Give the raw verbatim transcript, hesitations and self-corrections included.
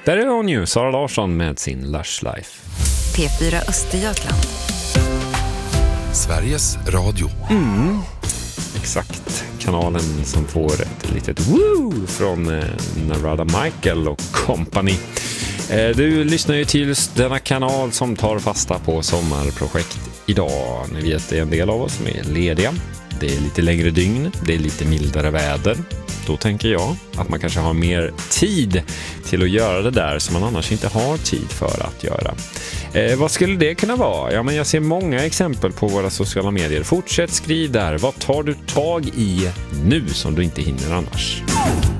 Där är hon ju, Sara Larsson med sin Lush Life. P fyra Östergötland. Sveriges Radio. Mm, exakt. Kanalen som får ett litet woo från eh, Narada Michael och company. Eh, du lyssnar ju till denna kanal som tar fasta på sommarprojekt idag. Ni vet, det är en del av oss som är lediga. Det är lite längre dygn, det är lite mildare väder. Då tänker jag att man kanske har mer tid till att göra det där som man annars inte har tid för att göra. Eh, vad skulle det kunna vara? Ja, men jag ser många exempel på våra sociala medier. Fortsätt skriv där. Vad tar du tag i nu som du inte hinner annars?